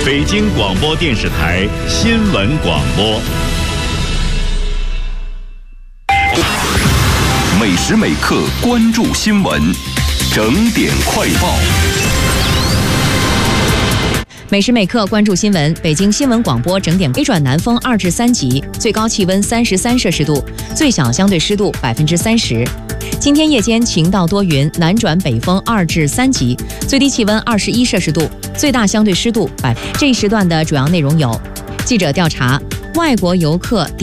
北京广播电视台新闻广播。 每时每刻关注新闻，整点快报。 每时每刻关注新闻，北京新闻广播整点。北转南风2至3级，最高气温33摄氏度，最小相对湿度30%。今天夜间晴到多云，南转北风2至3级，最低气温21摄氏度，最大相对湿度这一时段的主要内容有：记者调查，外国游客